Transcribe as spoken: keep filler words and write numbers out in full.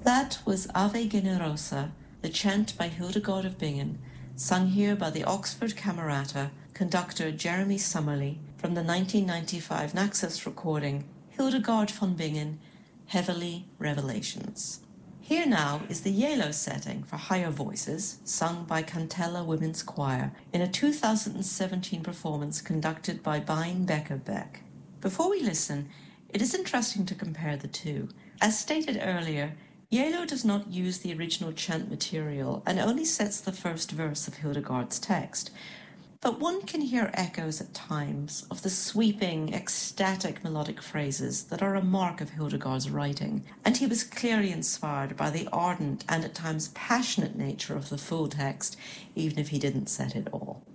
That was Ave Generosa, the chant by Hildegard of Bingen, sung here by the Oxford Camerata, conductor Jeremy Summerly, from the nineteen ninety-five Naxos recording, Hildegard von Bingen, Heavenly Revelations. Here now is the Yellow setting for higher voices, sung by Cantella Women's Choir in a two thousand seventeen performance conducted by Bein Becker Beck. Before we listen, it is interesting to compare the two. As stated earlier, Yellow does not use the original chant material and only sets the first verse of Hildegard's text. But one can hear echoes at times of the sweeping, ecstatic melodic phrases that are a mark of Hildegard's writing, and he was clearly inspired by the ardent and at times passionate nature of the full text, even if he didn't set it all.